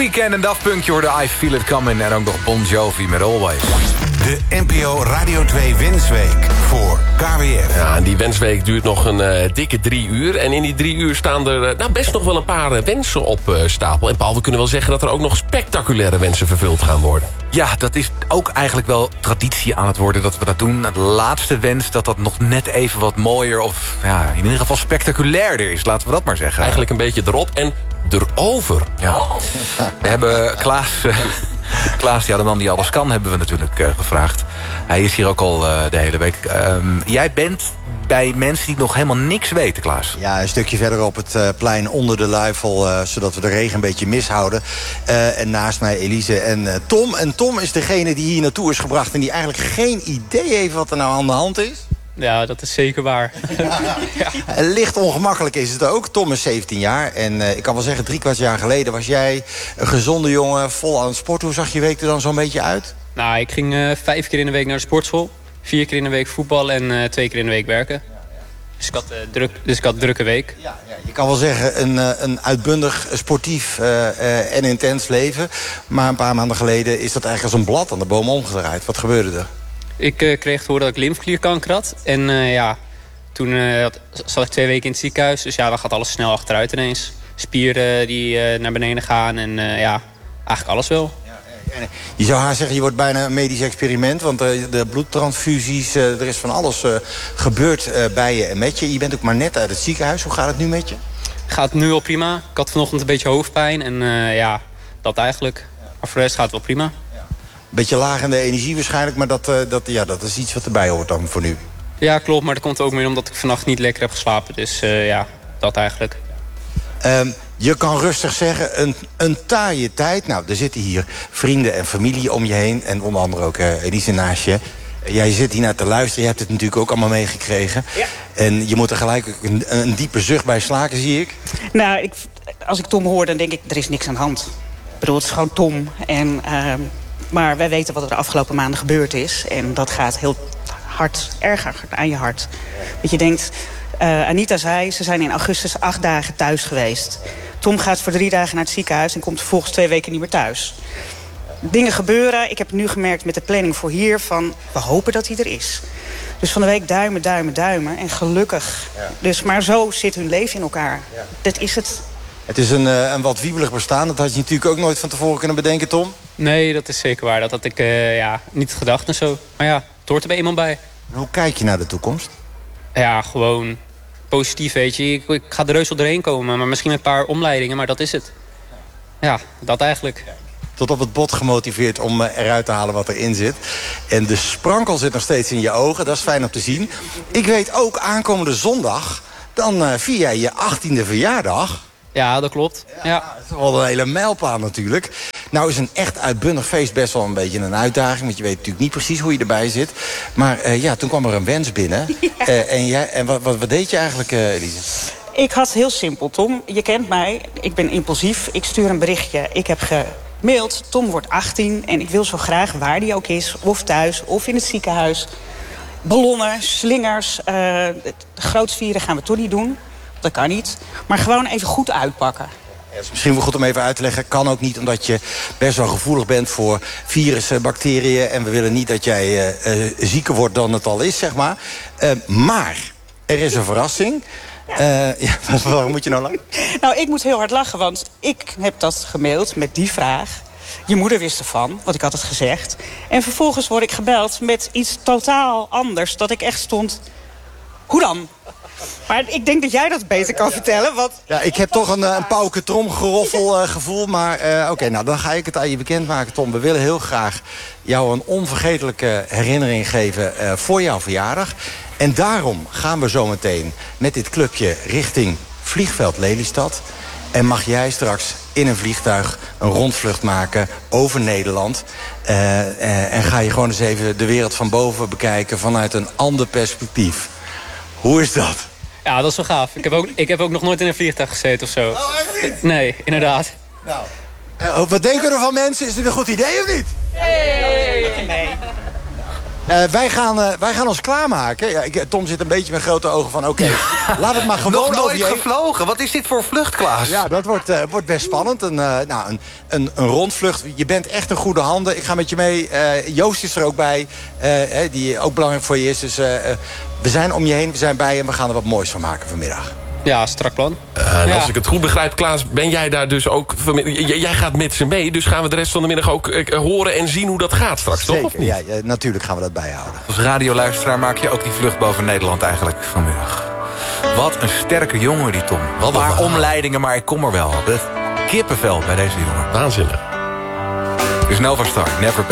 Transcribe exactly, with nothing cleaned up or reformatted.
Weeknd en Daft Punk, je hoorde I Feel It Coming. En ook nog Bon Jovi met Always. De N P O Radio twee Wensweek voor K W F. Ja, en die wensweek duurt nog een uh, dikke drie uur. En in die drie uur staan er uh, nou best nog wel een paar uh, wensen op uh, stapel. En Paul, we kunnen wel zeggen dat er ook nog spectaculaire wensen vervuld gaan worden. Ja, dat is ook eigenlijk wel traditie aan het worden dat we dat doen. De laatste wens dat dat nog net even wat mooier of ja, in ieder geval spectaculairder is. Laten we dat maar zeggen. Eigenlijk een beetje erop en erover. Ja. We hebben Klaas... Uh, Klaas, ja, de man die alles kan, hebben we natuurlijk uh, gevraagd. Hij is hier ook al uh, de hele week. Uh, jij bent bij mensen die nog helemaal niks weten, Klaas. Ja, een stukje verder op het uh, plein onder de luifel... Uh, zodat we de regen een beetje mishouden. Uh, en naast mij Elise en uh, Tom. En Tom is degene die hier naartoe is gebracht... en die eigenlijk geen idee heeft wat er nou aan de hand is. Ja, dat is zeker waar. Ja. Licht ongemakkelijk is het ook. Tom is zeventien jaar. En uh, ik kan wel zeggen, drie kwart jaar geleden was jij een gezonde jongen... vol aan het sporten. Hoe zag je week er dan zo'n beetje uit? Nou, ik ging uh, vijf keer in de week naar de sportschool. Vier keer in de week voetballen en uh, twee keer in de week werken. Dus ik had, uh, druk, dus ik had een drukke week. Ja, ja, je kan wel zeggen, een, uh, een uitbundig, sportief uh, uh, en intens leven. Maar een paar maanden geleden is dat eigenlijk als een blad aan de boom omgedraaid. Wat gebeurde er? Ik uh, kreeg te horen dat ik lymfeklierkanker had. En uh, ja, toen uh, had, zat ik twee weken in het ziekenhuis. Dus ja, dan gaat alles snel achteruit ineens. Spieren die uh, naar beneden gaan en uh, ja, eigenlijk alles wel. Je zou haar zeggen, je wordt bijna een medisch experiment. Want uh, de bloedtransfusies, uh, er is van alles uh, gebeurd uh, bij je en met je. Je bent ook maar net uit het ziekenhuis. Hoe gaat het nu met je? Gaat nu al prima. Ik had vanochtend een beetje hoofdpijn. En uh, ja, dat eigenlijk. Maar voor de rest gaat het wel prima. Beetje laag in de energie waarschijnlijk. Maar dat, uh, dat, ja, dat is iets wat erbij hoort dan voor nu. Ja, klopt. Maar dat komt ook meer omdat ik vannacht niet lekker heb geslapen. Dus uh, ja, dat eigenlijk. Um, je kan rustig zeggen, een, een taaie tijd. Nou, er zitten hier vrienden en familie om je heen. En onder andere ook uh, Elise naast je. Jij zit hier naar te luisteren. Je hebt het natuurlijk ook allemaal meegekregen. Ja. En je moet er gelijk een, een diepe zucht bij slaken, zie ik. Nou, ik, als ik Tom hoor, dan denk ik, er is niks aan de hand. Ik bedoel, het is gewoon Tom. En, uh, maar wij weten wat er de afgelopen maanden gebeurd is. En dat gaat heel hard, erg aan je hart. Dat je denkt... Uh, Anita zei, ze zijn in augustus acht dagen thuis geweest. Tom gaat voor drie dagen naar het ziekenhuis... en komt vervolgens twee weken niet meer thuis. Dingen gebeuren. Ik heb nu gemerkt met de planning voor hier... van we hopen dat hij er is. Dus van de week duimen, duimen, duimen. En gelukkig. Ja. Dus, maar zo zit hun leven in elkaar. Ja. Dat is het. Het is een, een wat wiebelig bestaan. Dat had je natuurlijk ook nooit van tevoren kunnen bedenken, Tom. Nee, dat is zeker waar. Dat had ik uh, ja, niet gedacht en zo. Maar ja, het hoort er bij iemand bij. Hoe kijk je naar de toekomst? Ja, gewoon positief, weet je. Ik, ik ga er reus wel doorheen komen, maar misschien met een paar omleidingen, maar dat is het. Ja, dat eigenlijk. Tot op het bot gemotiveerd om eruit te halen wat erin zit. En de sprankel zit nog steeds in je ogen, dat is fijn om te zien. Ik weet ook, aankomende zondag, dan uh, vier jij je achttiende verjaardag. Ja, dat klopt. Ja, ja. Dat is wel een hele mijlpaal natuurlijk. Nou is een echt uitbundig feest best wel een beetje een uitdaging. Want je weet natuurlijk niet precies hoe je erbij zit. Maar uh, ja, toen kwam er een wens binnen. Ja. Uh, en jij, en wat, wat, wat deed je eigenlijk, uh, Elise? Ik had heel simpel, Tom. Je kent mij. Ik ben impulsief. Ik stuur een berichtje. Ik heb gemaild. Tom wordt achttien. En ik wil zo graag, waar die ook is. Of thuis, of in het ziekenhuis. Ballonnen, slingers. Uh, groots vieren gaan we toch niet doen. Dat kan niet. Maar gewoon even goed uitpakken. Ja, is misschien wel goed om even uit te leggen. Kan ook niet, omdat je best wel gevoelig bent voor virussen, bacteriën. En we willen niet dat jij uh, uh, zieker wordt dan het al is, zeg maar. Uh, maar er is een verrassing. Uh, ja, waarom moet je nou lang? Nou, ik moet heel hard lachen, want ik heb dat gemaild met die vraag. Je moeder wist ervan, want ik had het gezegd. En vervolgens word ik gebeld met iets totaal anders. Dat ik echt stond... Hoe dan? Maar ik denk dat jij dat beter kan vertellen. Want... Ja, ik heb toch een, een pauke tromgeroffel uh, gevoel. Maar uh, oké, okay, nou dan ga ik het aan je bekendmaken, Tom. We willen heel graag jou een onvergetelijke herinnering geven uh, voor jouw verjaardag. En daarom gaan we zo meteen met dit clubje richting vliegveld Lelystad. En mag jij straks in een vliegtuig een rondvlucht maken over Nederland. Uh, uh, en ga je gewoon eens even de wereld van boven bekijken vanuit een ander perspectief. Hoe is dat? Ja, dat is wel gaaf. Ik heb ook, ik heb ook nog nooit in een vliegtuig gezeten of zo. Oh, echt niet? Nee, inderdaad. Nou, uh, wat denken er van mensen? Is dit een goed idee of niet? Nee. nee. Uh, wij, gaan, uh, wij gaan ons klaarmaken. Ja, ik, Tom zit een beetje met grote ogen van... oké, okay, laat het maar gewoon Nog over nooit je heen. gevlogen. Wat is dit voor vlucht, Klaas? Ja, dat wordt, uh, wordt best spannend. Een, uh, nou, een, een, een rondvlucht. Je bent echt in goede handen. Ik ga met je mee. Uh, Joost is er ook bij. Uh, hè, die ook belangrijk voor je is. Dus uh, we zijn om je heen. We zijn bij je. En we gaan er wat moois van maken vanmiddag. Ja, strak plan. Uh, en Ja. als ik het goed begrijp, Klaas, ben jij daar dus ook... J- jij gaat met ze mee, dus gaan we de rest van de middag ook uh, horen en zien hoe dat gaat straks, toch? Of Zeker, niet? ja, ja, natuurlijk gaan we dat bijhouden. Als radioluisteraar maak je ook die vlucht boven Nederland eigenlijk vanmiddag. Wat een sterke jongen, die Tom. Wat een Een paar verhaal. omleidingen, maar ik kom er wel. Het kippenvel bij deze jongen. Waanzinnig. Dus Nova Star, Never Back.